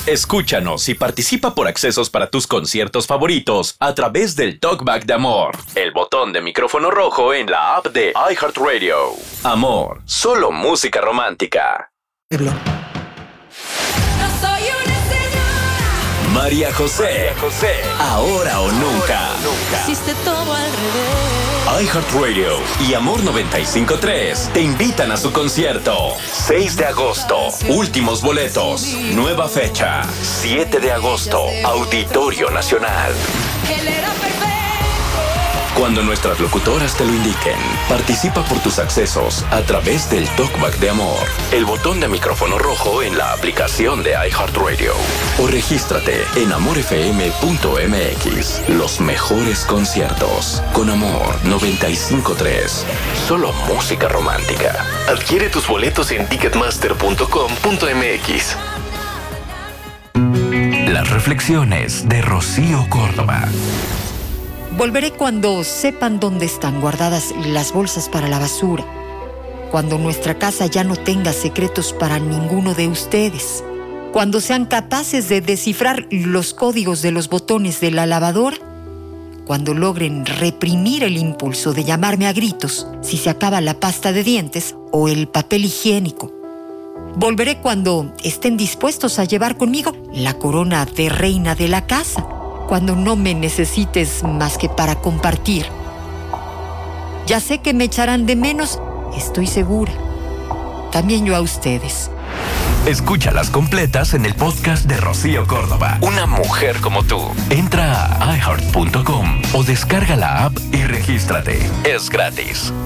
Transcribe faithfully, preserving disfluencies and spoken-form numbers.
Escúchanos y participa por accesos para tus conciertos favoritos a través del Talkback de Amor, el botón de micrófono rojo en la app de iHeartRadio. Amor, solo música romántica. No soy una señora. María José, María José, ahora o nunca. nunca. Hiciste todo al revés. iHeartRadio y Amor noventa y cinco punto tres te invitan a su concierto. seis de agosto, últimos boletos, nueva fecha. siete de agosto, Auditorio Nacional. Él era perfecto. Cuando nuestras locutoras te lo indiquen, participa por tus accesos a través del Talkback de Amor, el botón de micrófono rojo en la aplicación de iHeartRadio. O regístrate en amor f m punto m x. Los mejores conciertos con Amor noventa y cinco punto tres. Solo música romántica. Adquiere tus boletos en ticketmaster punto com punto m x. Las reflexiones de Rocío Córdoba. Volveré cuando sepan dónde están guardadas las bolsas para la basura, cuando nuestra casa ya no tenga secretos para ninguno de ustedes, cuando sean capaces de descifrar los códigos de los botones de la lavadora, cuando logren reprimir el impulso de llamarme a gritos si se acaba la pasta de dientes o el papel higiénico. Volveré cuando estén dispuestos a llevar conmigo la corona de reina de la casa, cuando no me necesites más que para compartir. Ya sé que me echarán de menos, estoy segura. También yo a ustedes. Escúchalas completas en el podcast de Rocío Córdoba. Una mujer como tú. Entra a i heart punto com o descarga la app y regístrate. Es gratis.